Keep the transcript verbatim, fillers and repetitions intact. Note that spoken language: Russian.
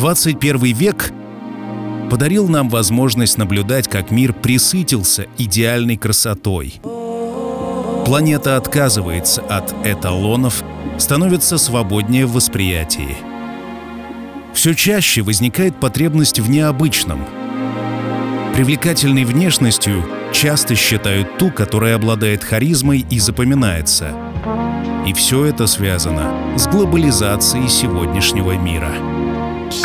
двадцать первый век подарил нам возможность наблюдать, как мир пресытился идеальной красотой. Планета отказывается от эталонов, становится свободнее в восприятии. Все чаще возникает потребность в необычном. Привлекательной внешностью часто считают ту, которая обладает харизмой и запоминается. И все это связано с глобализацией сегодняшнего мира.